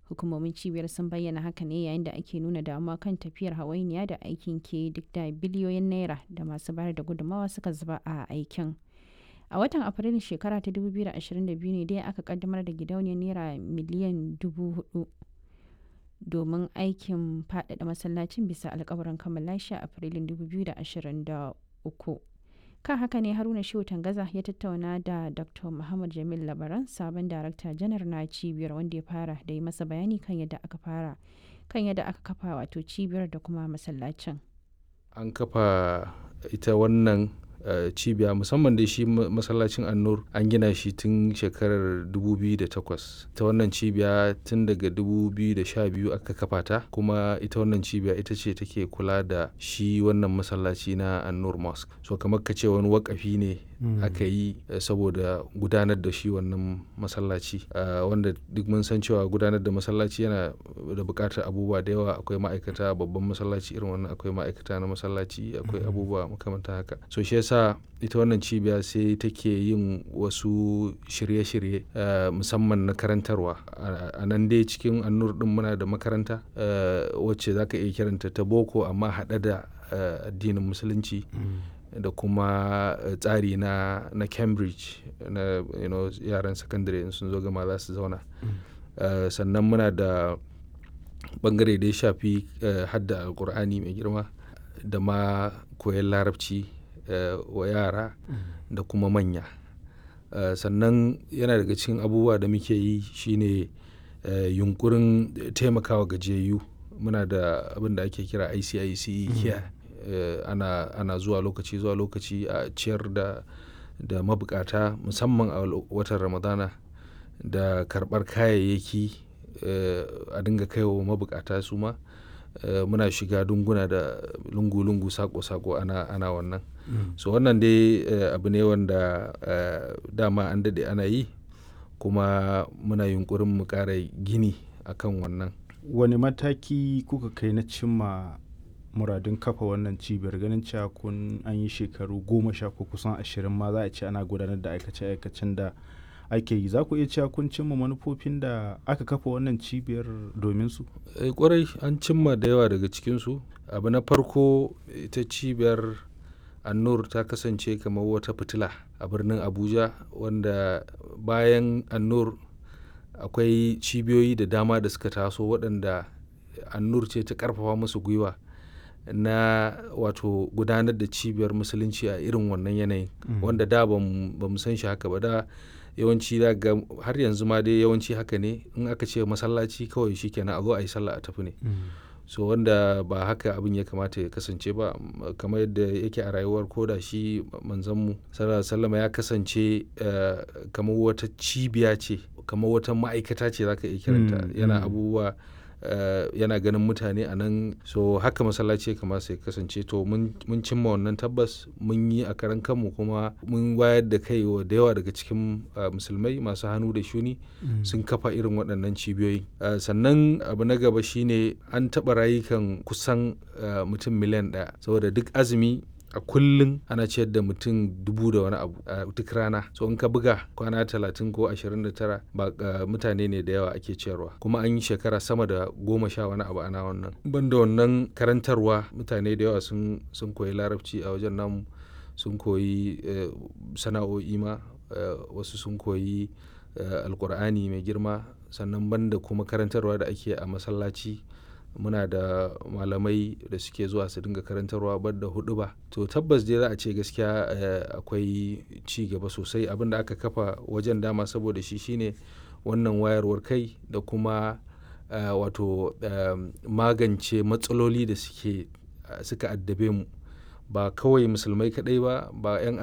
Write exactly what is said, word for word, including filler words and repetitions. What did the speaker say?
Hukumomin cibiyar sun bayyana haka ne yayin da ake nuna damuwa kan tafiyar hawainiya da aikin ke duk da biliyoyin naira da masu bayar da gudunmawa suka zuba a aikin. A watan Afrilun shekara ta dubu biyu da ashirin da biyu ne dai aka kaddamar da gidauniyar naira miliyan dubu hudu domin aikin faɗaɗa masallacin bisa alkawarin kammala shi a Afrilun dubu biyu da ashirin da uku. Kan haka ne Haruna Shehu Tangaza ya tattauna da Dr Muhammad Jamil Labaran, sabon darakta janar na cibiyar, wanda ya fara da yi masa bayani kan yadda aka fara kan yadda aka kafa wato cibiyar da kuma masallacin. An kafa ita wannan uh, cibiya musamman da shi masallacin An-Nur an gina shi tun shekarar dubu biyu da takwas. Ita wannan cibiya tun daga dubu biyu da sha biyu aka kafa ta, kuma ita wannan cibiya ita ce take kula da shi wannan masallaci na An-Nur Mosque. So kamar ka ce wani wakafi ne mm. aka yi uh, saboda gudanar da shi wannan masallaci, uh, wanda duk mun san cewa gudanar da masallaci yana da bukatar abubuwa da yawa. Akwai ma'aikata, babban masallaci irin wannan akwai ma'aikata na masallaci, akwai mm. abubuwa makamantan haka. So shi yasa ita wannan cibiya sai take yin wasu shirye-shirye uh, musamman na karantarwa. A nan dai cikin An-Nur din muna da makaranta uh, wacce za ka iya kiranta ta boko amma haɗe da uh, addinin musulunci mm. da kuma uh, tsari na, na Cambridge na you know, yaran sakandare in sun zo gama za su zauna. Mm. Uh, sannan muna da bangare da ya shafi uh, hadda alkur'ani mai girma da ma koyon larabci uh, wa yara mm. da kuma manya. Uh, sannan yana daga cikin abubuwa da muke yi shine uh, yunkurin taimakawa gajiyayyu. Muna da abin da ake kira I C I C mm. care. Uh, ana, ana zuwa lokaci zuwa lokaci a ciyar da, da mabukata musamman a watan Ramadana da karɓar kayayyaki uh, a dinga kaiwa mabukata su ma. Uh, muna shiga dunguna da lungu-lungu sako-sako ana, ana wannan. Mm. So wannan dai uh, abu ne wanda uh, dama an daɗe ana yi, kuma muna yunkurin mu ƙara gini akan wannan. Wani mataki kuka kai na cimma muradun kafa wannan cibiyar, ganin cewa kun an yi shekaru goma sha ko kusan ashirin ma za a ce ana gudanar da aikace-aikacen da ake yi? Za ku iya cewa kun cimma manufofin da aka kafa wannan cibiyar domin su? E, kwarai an cimma da yawa daga cikinsu. Abu na farko, ita cibiyar An-Nur ta kasance kamar wata fitila a birnin Abuja, wanda bayan An-Nur akwai cibiyoyi da dama da suka taso waɗanda An-Nur ce ta ƙarfafa musu gwiwa na wato gudanar da cibiyar musulunci a irin wannan yanayin. Mm. wanda da ba mu san shi haka ba. Da yawanci da ga har yanzu ma dai yawanci haka ne, in aka ce masallaci kawai shikenan a zo a yi sallah a tafi ne. Mm. so wanda ba haka abin ya kamata ya kasance ba, kamar yadda yake a rayuwar koda shi manzanmu sallallahu alaihi wasallam ya kasance uh, kamar wata cibiya ce, kamar wata ma'aikata ce zaka iya kiranta. Mm. yana abubuwa Uh, yana ganin mutane a nan. So haka masallaci kamar sai kasance. To mun cimma wannan tabbas, mun yi a karan kanmu, kuma mun wayar da kai wa da yawa daga cikin uh, musulmai masu hannu da shuni. Mm. sun kafa irin waɗannan cibiyoyi. Uh, sannan abu na gaba shine an taɓa rayukan kusan uh, mutum miliyan ɗaya, saboda duk azumi a kullum ana ciyar da mutum dubu da wani abu a duk rana. So in ka buga kwana talatin ko ashirin da tara, ba uh, mutane ne da yawa ake ciyarwa, kuma an yi shekara sama da goma sha wani abu ana wannan. Banda wannan karantarwa, mutane da yawa sun, sun koyi larabci a wajen namu, sun koyi uh, sana'o'i ma, uh, wasu sun koyi uh, alkur'ani mai girma. Sannan banda kuma karantarwa da ake a masallaci, muna da malamai da suke zuwa su dinga karantarwa banda hudu ba. To tabbas dai za a ce gaskiya uh, akwai ci gaba sosai. Abin da aka kafa wajen dama saboda shi shine wannan wayarwar kai da kuma uh, wato uh, magance matsaloli da suke uh, suka addabe mu, ba kawai musulmai kadai ba, ba 'yan